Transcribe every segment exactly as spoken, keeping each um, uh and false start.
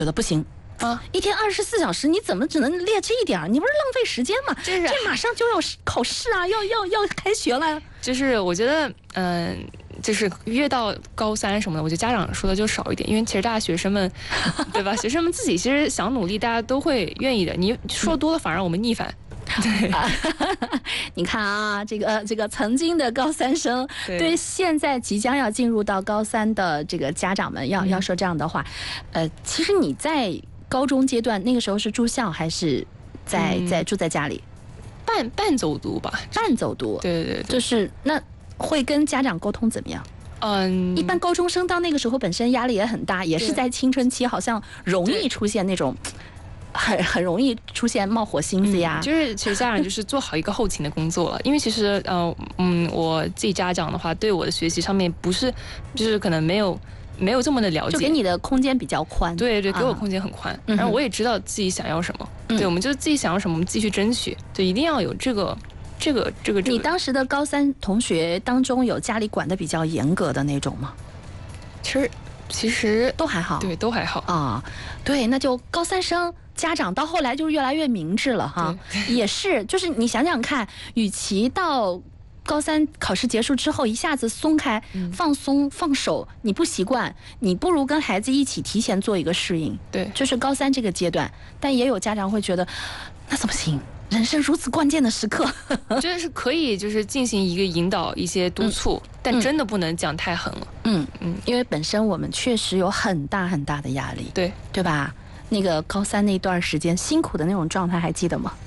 觉得不行。啊，一天二十四小时，你怎么只能练这一点？你不是浪费时间吗？ 就是这马上就要考试啊，要要要开学了。 就是我觉得，嗯、呃，就是越到高三什么的，我觉得家长说的就少一点，因为其实大家学生们，对吧？学生们自己其实想努力，大家都会愿意的。你说多了，反而我们逆反。对、 啊，你看啊，这个、呃、这个曾经的高三生，对, 对现在即将要进入到高三的这个家长们要、嗯、要说这样的话，呃，其实你在高中阶段那个时候是住校还是在、嗯、在住在家里？ 半半走读吧， 半走读。 对对对， 就是那会跟家长沟通怎么样？ 嗯， 一般高中生到那个时候本身压力也很大，也是在青春期，好像容易出现那种。很很容易出现冒火星子呀、 嗯，就是其实家长就是做好一个后勤的工作了，因为其实呃嗯我自己家长的话，对我的学习上面不是就是可能没有没有这么的了解， 就给你的空间比较宽， 对对，给我空间很宽，啊、然后我也知道自己想要什么，嗯、对，我们就是自己想要什么，我们自己去争取，对，一定要有这个这个这个。这个、 你当时的高三同学当中有家里管得比较严格的那种吗？ 其实其实都还好， 对，都还好啊，对，那就高三生。家长到后来就越来越明智了哈，也是，就是你想想看，与其到高三考试结束之后一下子松开、嗯、放松放手，你不习惯，你不如跟孩子一起提前做一个适应。 对， 就是高三这个阶段，但也有家长会觉得，那怎么行？人生如此关键的时刻， 我觉得是可以，就是进行一个引导、一些督促，嗯、但真的不能讲太狠了。 嗯嗯，因为本身我们确实有很大很大的压力， 对对吧？那个高三那段时间辛苦的那种状态还记得吗？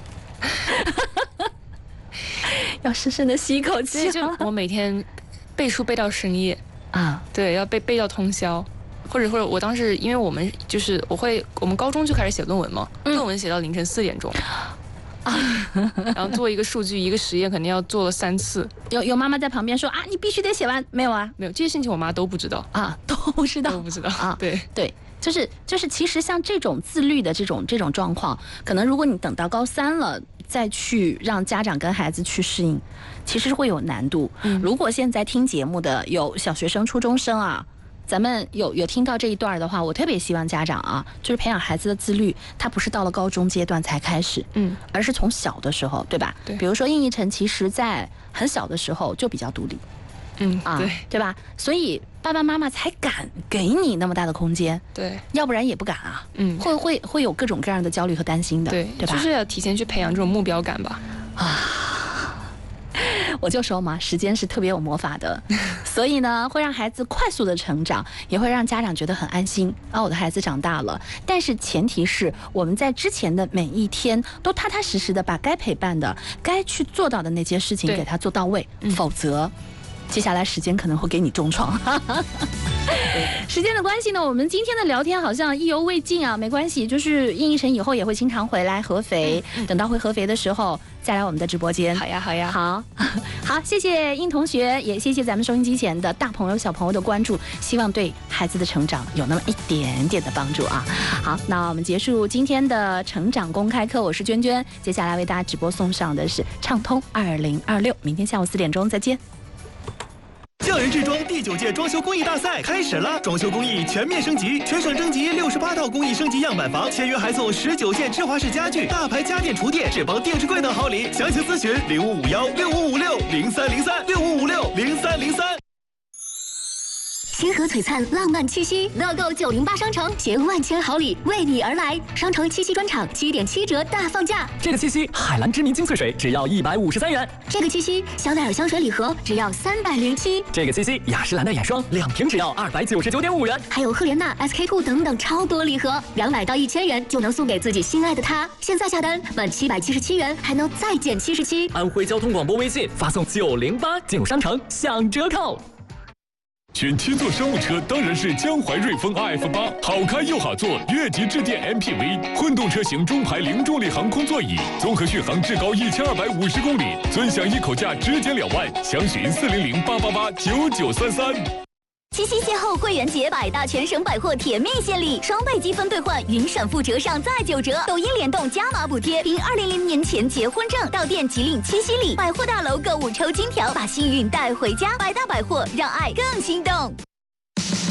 要深深的吸一口气。 就我每天背书背到深夜啊， 对，要背背到通宵，或者或者我当时因为我们就是我会我们高中就开始写论文嘛，嗯、论文写到凌晨四点钟。啊，然后做一个数据一个实验肯定要做了三次。 有有妈妈在旁边说啊，你必须得写完，没有啊？ 没有，这些事情我妈都不知道啊，都不知道， 都不知道啊。对对。就是就是，其实像这种自律的这种这种状况，可能如果你等到高三了再去让家长跟孩子去适应，其实会有难度。嗯、如果现在听节目的有小学生、初中生啊，咱们有有听到这一段的话，我特别希望家长啊，就是培养孩子的自律，他不是到了高中阶段才开始，嗯，而是从小的时候，对吧？ 对。 比如说应逸晨，其实在很小的时候就比较独立。 嗯啊， 对对吧？所以爸爸妈妈才敢给你那么大的空间， 对， 要不然也不敢啊。 嗯， 会会会有各种各样的焦虑和担心的， 对， 对吧？ 就是要提前去培养这种目标感吧。 啊，我就说嘛，时间是特别有魔法的，所以呢，会让孩子快速的成长，也会让家长觉得很安心啊，我的孩子长大了。但是前提是我们在之前的每一天都踏踏实实的把该陪伴的、该去做到的那些事情给他做到位，嗯、否则。接下来时间可能会给你重创。时间的关系呢，我们今天的聊天好像意犹未尽啊，没关系，就是应逸晨以后也会经常回来合肥，嗯嗯、等到会合肥的时候再来我们的直播间。 好呀，好呀， 好，好，谢谢应同学，也谢谢咱们收音机前的大朋友小朋友的关注，希望对孩子的成长有那么一点点的帮助啊。好，那我们结束今天的成长公开课，我是娟娟，接下来为大家直播送上的是畅通二零二六，明天下午四点钟再见。 匠人制装第九届装修工艺大赛开始了，装修工艺全面升级，全省征集六十八套工艺升级样板房，签约还送十九件芝华士家具、大牌家电厨电、智邦定制柜等好礼。详情咨询零五五幺六五五六零三零三六五五六零三零三。 星河璀璨，浪漫气息，乐购九零八商城携万千好礼为你而来。商城七夕专场七点七折大放价。 这个七夕，海蓝之谜精粹水只要一百五十三元。 这个七夕，香奈儿香水礼盒只要三百零七。 这个七夕，雅诗兰黛眼霜两瓶只要二百九十九点五元。 还有赫莲娜、S K two 等等超多礼盒，两百到一千元就能送给自己心爱的他。现在下单满七百七十七元还能再减七十七。 安徽交通广播微信发送九零八进入商城享折扣。 选七座商务车当然是江淮瑞风 R F 八，好开又好坐，越级致电 M P V， 混动车型中排零重力航空座椅，综合续航至高一千二百五十公里，尊享一口价直减两万，详询四零零八八八九九三三。 七夕邂逅会员节，百大全省百货甜蜜献礼，双倍积分兑换，云闪付折上再九折，抖音联动加码补贴，凭二零零年前结婚证到店即领七夕礼，百货大楼购物抽金条，把幸运带回家。百大百货让爱更心动。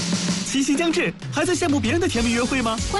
七夕将至，还在羡慕别人的甜蜜约会吗？